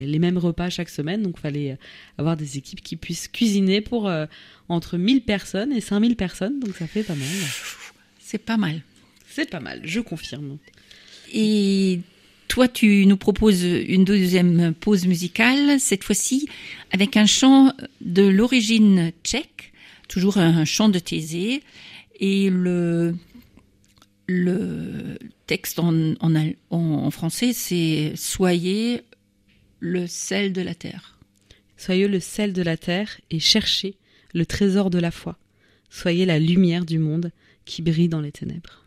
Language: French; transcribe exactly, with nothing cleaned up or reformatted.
les mêmes repas chaque semaine, donc il fallait avoir des équipes qui puissent cuisiner pour euh, entre mille personnes et cinq mille personnes, donc ça fait pas mal. C'est pas mal. C'est pas mal, je confirme. Et toi, tu nous proposes une deuxième pause musicale, cette fois-ci avec un chant de l'origine tchèque, toujours un chant de Thésée, et le, le texte en, en, en français, c'est « Soyez le sel de la terre ». Soyez le sel de la terre et cherchez le trésor de la foi. Soyez la lumière du monde qui brille dans les ténèbres.